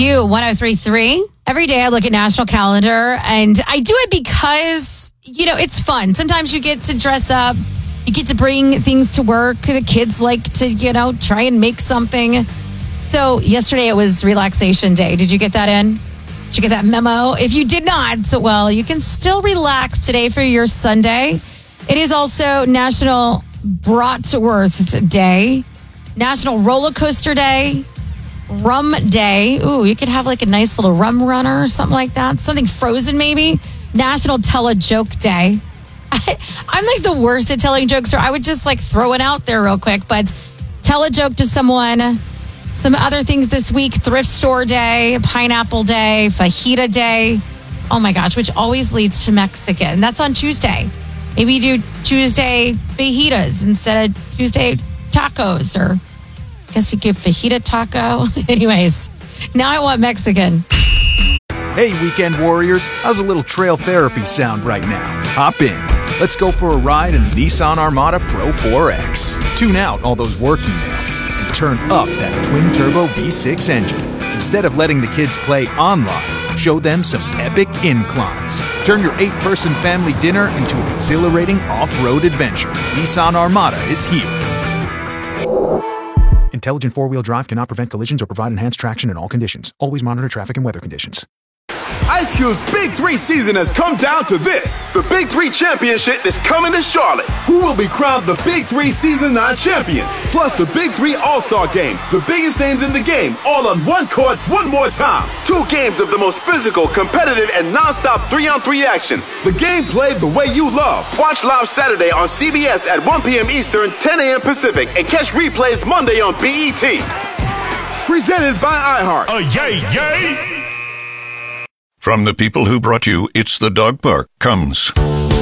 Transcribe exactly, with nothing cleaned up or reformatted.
Q one oh three point three. Every day I look at National Calendar, and I do it because, you know, it's fun. Sometimes you get to dress up. You get to bring things to work. The kids like to, you know, try and make something. So yesterday it was relaxation day. Did you get that in? Did you get that memo? If you did not, well, you can still relax today for your Sunday. It is also National Bratwurst Day, National Roller Coaster Day, Rum Day. Ooh, you could have like a nice little rum runner or something like that. Something frozen maybe. National Tell a Joke Day. I, I'm like the worst at telling jokes, so I would just like throw it out there real quick. But tell a joke to someone. Some other things this week: Thrift Store Day, Pineapple Day, Fajita Day. Oh my gosh, which always leads to Mexican. That's on Tuesday. Maybe you do Tuesday fajitas instead of Tuesday tacos, or I guess you give fajita taco. Anyways, now I want Mexican. Hey, weekend warriors, how's a little trail therapy sound right now? Hop in. Let's go for a ride in the Nissan Armada Pro four X. Tune out all those work emails and turn up that twin-turbo V six engine. Instead of letting the kids play online, show them some epic inclines. Turn your eight-person family dinner into an exhilarating off-road adventure. Nissan Armada is here. Intelligent four-wheel drive cannot prevent collisions or provide enhanced traction in all conditions. Always monitor traffic and weather conditions. Ice Cube's Big Three season has come down to this. The Big Three Championship is coming to Charlotte. Who will be crowned the Big Three Season nine champion? Plus the Big Three All-Star Game. The biggest names in the game, all on one court, one more time. Two games of the most physical, competitive, and non-stop three-on-three action. The game played the way you love. Watch live Saturday on C B S at one p.m. Eastern, ten a.m. Pacific, and catch replays Monday on B E T. Presented by iHeart. Oh, yay, yay! From the people who brought you It's the Dog Park comes